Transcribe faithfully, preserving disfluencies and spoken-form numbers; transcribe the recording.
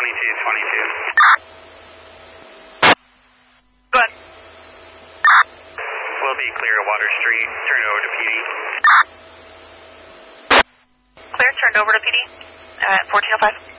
twenty-two twenty-two. Go ahead. We'll be clear at Water Street. Turn it over to P D. Clear, turned over to P D at fourteen oh five.